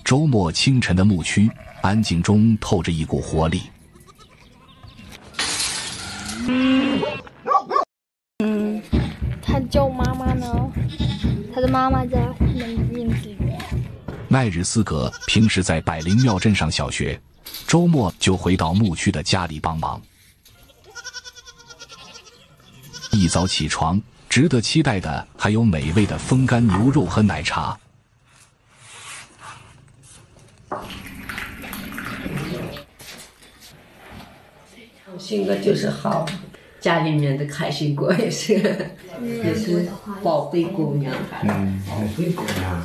周末清晨的牧区，安静中透着一股活力。 他叫妈妈呢，他的妈妈在幼稚园。 奈日斯格平时在百灵庙镇上小学，周末就回到牧区的家里帮忙。一早起床，值得期待的还有美味的风干牛肉和奶茶。 性格就是好，家里面的开心果也是宝贝姑娘。 宝贝姑娘。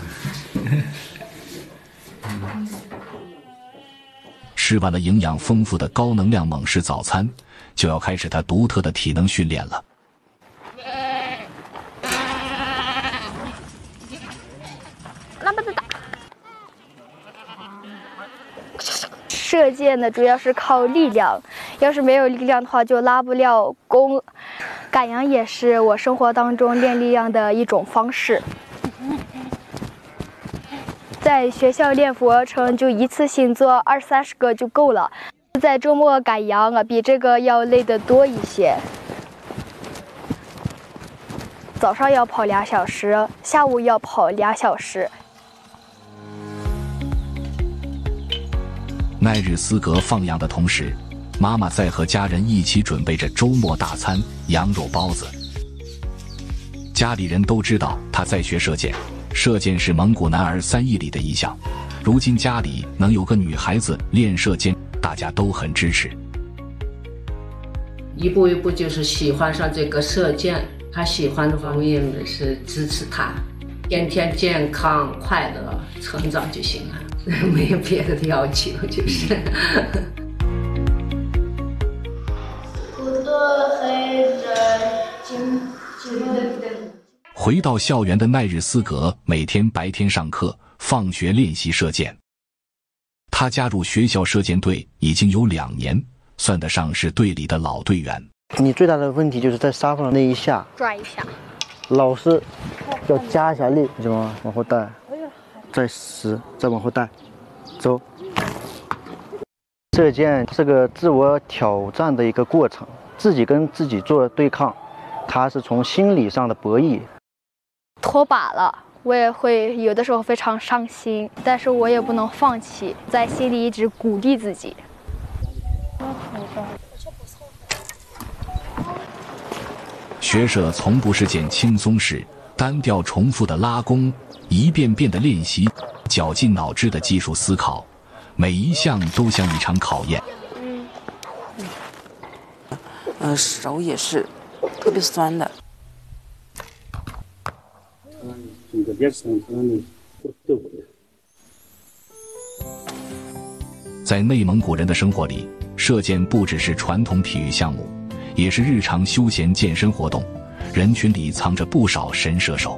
吃完了营养丰富的高能量猛士早餐，就要开始他独特的体能训练了。 那不得打。射箭呢，主要是靠力量，要是没有力量的话，就拉不了弓。赶羊也是我生活当中练力量的一种方式。在学校练俯卧撑，就一次性做20-30个就够了。在周末赶羊啊，比这个要累得多一些。早上要跑2小时，下午要跑2小时。 奈日斯格放羊的同时，妈妈在和家人一起准备着周末大餐——羊肉包子。家里人都知道他在学射箭，射箭是蒙古男儿3艺里的一项。如今家里能有个女孩子练射箭，大家都很支持。 一步一步就是喜欢上这个射箭，他喜欢的话，我也是支持他，天天健康快乐成长就行了。没有别的要求，就是。 回到校园的奈日斯格每天白天上课，放学练习射箭。他加入学校射箭队已经有2年，算得上是队里的老队员。 你最大的问题就是在沙发上那一下， 拽一下， 老师要加一下力，知道吗？往后带，再10，再往后带，走。射箭是个自我挑战的一个过程，自己跟自己做对抗，它是从心理上的博弈。 脱靶了，我也会有的时候非常伤心，但是我也不能放弃，在心里一直鼓励自己。 学射从不是件轻松事，单调重复的拉弓，一遍遍的练习，绞尽脑汁的技术思考，每一项都像一场考验。 手也是特别酸的。 在内蒙古人的生活里，射箭不只是传统体育项目，也是日常休闲健身活动。人群里藏着不少神射手。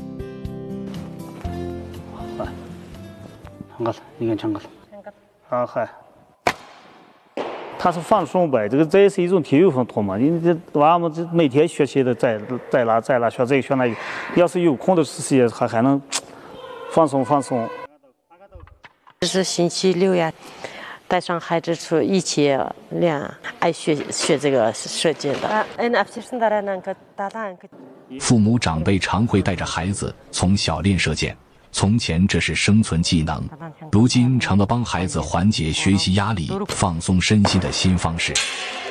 他是放松呗，这也是一种体育活动嘛。你这娃们这每天学习的再拉学这个学那个，要是有空的时间还能放松。 这是星期6呀，带上孩子出一起练，爱学这个射箭的。 父母长辈常会带着孩子从小练射箭。从前这是生存技能，如今成了帮孩子缓解学习压力、放松身心的新方式。